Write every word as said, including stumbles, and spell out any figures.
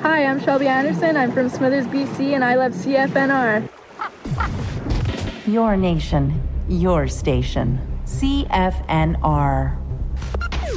Hi, I'm Shelby Anderson. I'm from Smithers, B C, and I love C F N R. Your nation, your station. C F N R.